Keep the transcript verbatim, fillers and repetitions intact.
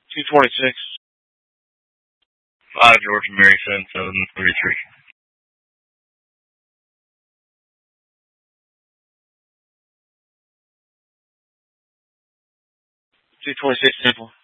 two twenty-six. five George and Mary seven seven thirty-three. two twenty-six Temple.